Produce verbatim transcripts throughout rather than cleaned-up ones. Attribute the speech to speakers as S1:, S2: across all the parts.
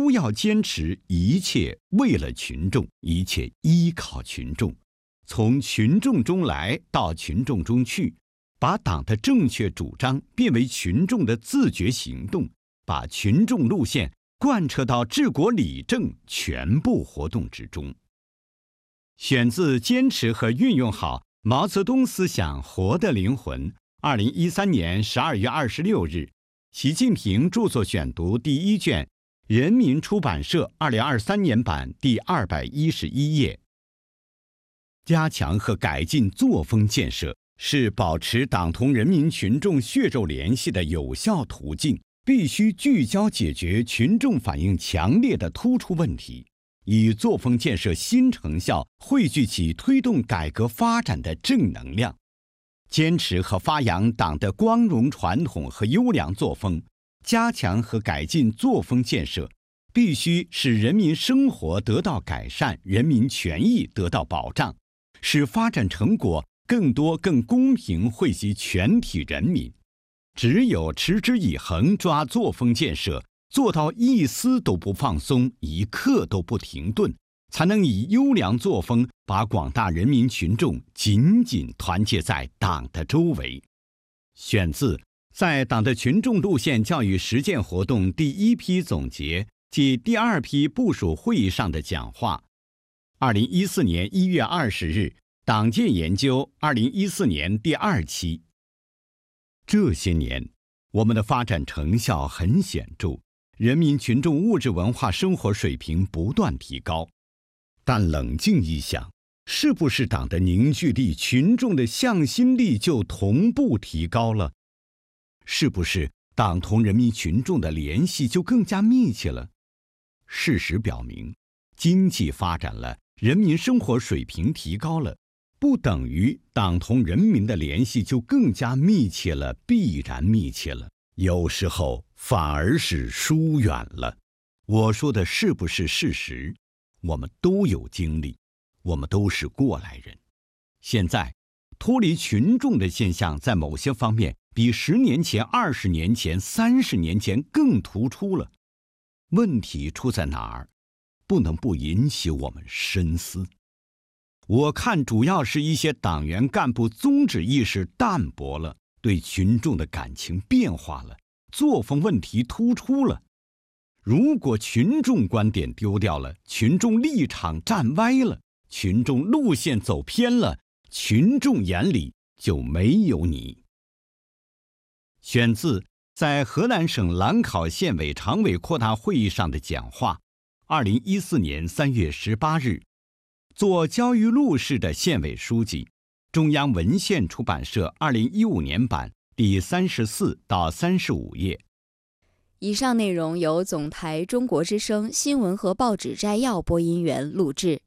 S1: 都要坚持一切为了群众，一切依靠群众，从群众中来到群众中去，把党的正确主张变为群众的自觉行动，把群众路线贯彻到治国理政全部活动之中。选自《坚持和运用好毛泽东思想活的灵魂》，二零一三年十二月二十六日，习近平著作选读第一卷，人民出版社二零二三年版第二百一十一页。加强和改进作风建设是保持党同人民群众血肉联系的有效途径，必须聚焦解决群众反映强烈的突出问题，以作风建设新成效汇聚起推动改革发展的正能量，坚持和发扬党的光荣传统和优良作风。加强和改进作风建设，必须使人民生活得到改善，人民权益得到保障，使发展成果更多更公平惠及全体人民。只有持之以恒抓作风建设，做到一丝都不放松，一刻都不停顿，才能以优良作风把广大人民群众紧紧团结在党的周围。选自在党的群众路线教育实践活动第一批总结及第二批部署会议上的讲话。二零一四年一月二十日，党建研究二零一四年第二期。这些年，我们的发展成效很显著，人民群众物质文化生活水平不断提高。但冷静一想，是不是党的凝聚力、群众的向心力就同步提高了？是不是党同人民群众的联系就更加密切了？事实表明，经济发展了，人民生活水平提高了，不等于党同人民的联系就更加密切了，必然密切了。有时候反而是疏远了。我说的是不是事实？我们都有经历，我们都是过来人。现在脱离群众的现象在某些方面比十年前、二十年前、三十年前更突出了。问题出在哪儿？不能不引起我们深思。我看主要是一些党员干部宗旨意识淡薄了，对群众的感情变化了，作风问题突出了。如果群众观点丢掉了，群众立场站歪了，群众路线走偏了，群众眼里就没有你。选自在河南省兰考县委常委扩大会议上的讲话，二零一四年三月十八日，做焦裕禄市的县委书记，中央文献出版社二零一五年版第三十四到三十五页。
S2: 以上内容由总台中国之声新闻和报纸摘要播音员录制。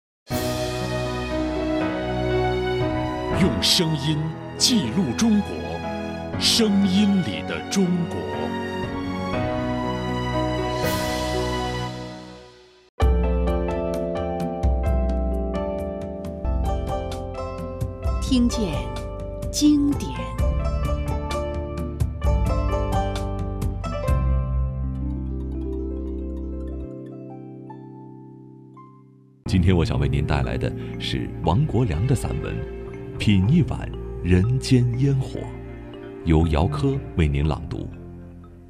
S3: 用声音记录中国，声音里的中国。
S4: 听见经典。
S5: 今天我想为您带来的是王国良的散文《品一碗人间烟火》，由姚科为您朗读。